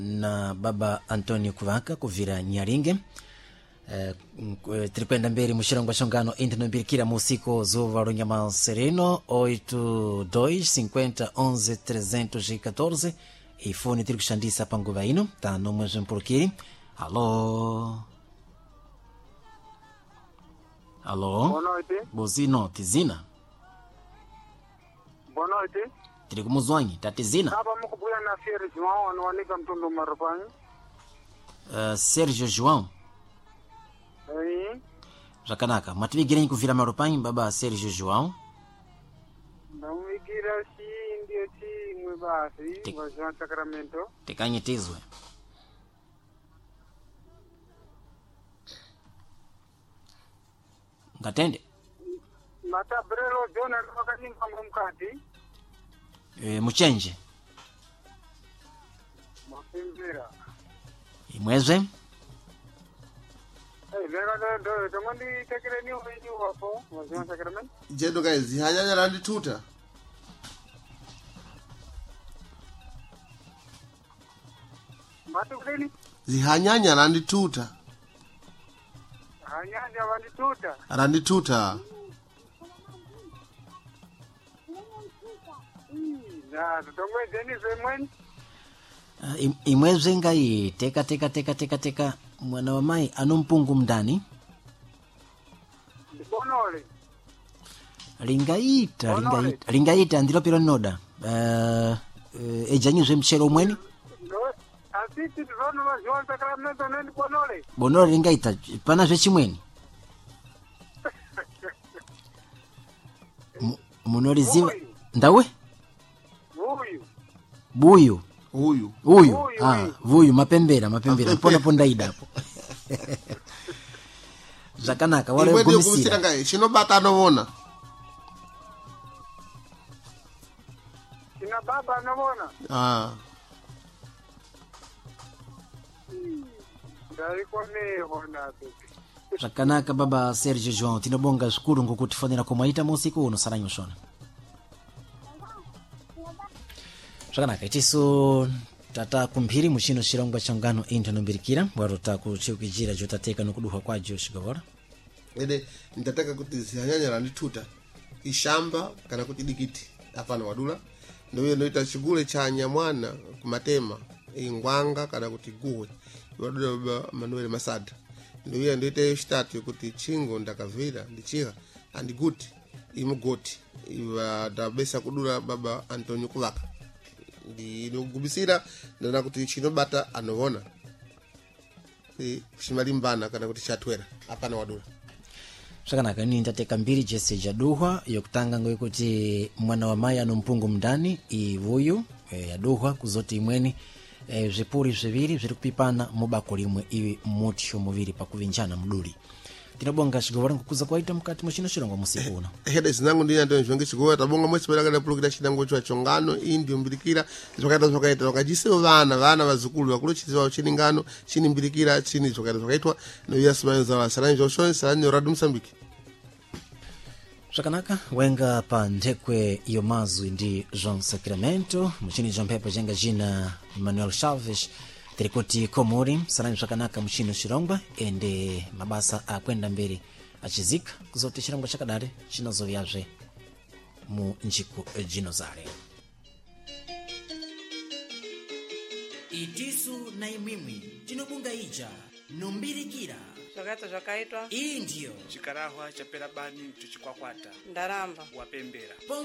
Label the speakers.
Speaker 1: na baba Antonio Kuvaka kuvira Nyaringe. Trikwenda mbele mushirangwa shongano internobirikira musiko zuva Ronyama Sereno 825011 ifoni tiri kushandisa panguva ino tano mwezi mpurukiri. Halo bozino tizina
Speaker 2: bonoite
Speaker 1: tiri kumuzwanyi tatizina
Speaker 2: hapa mukubuya na Sergio João anawanika mtundu marupani.
Speaker 1: Sergio João Zakanaka mativigirenyi kuvira marupanyi baba Sergio João
Speaker 2: namuigira si ndio si mwebasi wa João Sacramento
Speaker 1: tekanyitizwe ngatende
Speaker 2: mata brelo jona wakati mkamukati
Speaker 1: muchenje
Speaker 2: mapimbira
Speaker 1: imwezwe
Speaker 3: Jedo guys, zihanyanya randi tuta.
Speaker 2: Matu kudeni?
Speaker 3: Zihanyanya randi tuta.
Speaker 2: Hanyanya randi tuta?
Speaker 3: Randi tuta.
Speaker 2: Na, tutongwe jeni zemweni?
Speaker 1: Imwezwe ngai teka mwana wa mai anumpungu mdani
Speaker 2: bonole
Speaker 1: lingaita ndilo pilo noda ejanyuzwe mchelo mweni
Speaker 2: asiti tuzono wa João Sacramento neni
Speaker 1: bonole lingaita pana zwe chimweni munoli ziva ndawe buyu vuyu mapembera pona ponda idapo zakanaka wale
Speaker 3: gumisira ngai chino bata novona
Speaker 2: ina baba novona ndari kone hona
Speaker 1: zakanaka baba Sergio João tinobonga shukuru ngokutifonera komaita musiku uno saranyo shona zakanaka itiso tata kumphiri muchino shirangwa chongano internobirikira warota kuchiukijira jotateka nokuduha kwajo shigavora
Speaker 3: ede nitataka kuti zihanyanya randi tuta ishamba kana kuti dikiti apana wadula ndio noita chigule cha nyamwana kumatema ingwanga kana kuti guwe wadula Manuel Masada ndio ndoita start kuti chingo ndakavira ndichira and good imugoti iwa dabesa kudula baba Antonio Kuvaka ndinogubisira ndana kuti chinobata anovona shimalimbana kana kuti chatwera apana wadula
Speaker 1: Sakanaka ni ntateka mbiri jese jaduhwa yokutanga ngoyi kuti mwana wa maya numpungu mdani ivuyu yaduhwa kuzoti imweni zipuri ziviri ziri kupipana mubako limwe iwi muti muviri pakuvinjana mduli tinabonga shigowara nkukuza kwaita mkati mwishino shirangwa musiku una
Speaker 3: hede zinangu ndi Antonio João shigowara tabonga mwesi pelaka pulukira chidango chwa chongano indi umbirikira zokaita wakajisiro vana vazukulu wakulu chitiwa chiningano chini mbirikira chini zokaitwa no yasmanza wa Saranjo Joshua Saranjo Radio Msambiki
Speaker 1: Sakanaka wenga pa ndekwe yomazu ndi João Sacramento mchini jompepo jenga jina Manuel Chaves Trikoti Komori Saranjo Sakanaka mchino shirangwa ende mabasa akwenda mbele achizika kuzote shirangwa chakadare chinazo vyaje mu njiku jino zare itisu na imimwi tinobunga ija numbirikira
Speaker 4: Zokata zokaitwa
Speaker 1: indio
Speaker 5: chikarahwa chapera bani tuchikwakwata
Speaker 4: ndaramba
Speaker 5: wapembera